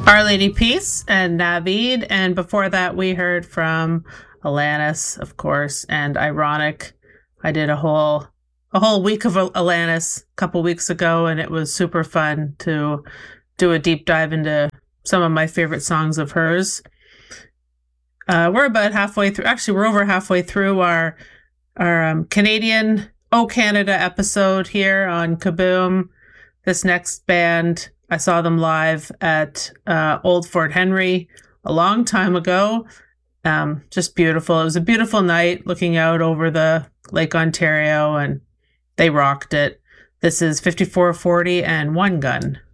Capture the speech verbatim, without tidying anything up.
Our Lady Peace and Navid. And before that, we heard from Alanis, of course, and Ironic. I did a whole a whole week of Alanis a couple weeks ago, and it was super fun to do a deep dive into some of my favorite songs of hers. Uh, we're about halfway through. Actually, we're over halfway through our our um, Canadian Oh Canada episode here on Kaboom. This next band, I saw them live at uh, Old Fort Henry a long time ago. Um, just beautiful. It was a beautiful night looking out over the Lake Ontario, and they rocked it. This is fifty-four forty and One Gun.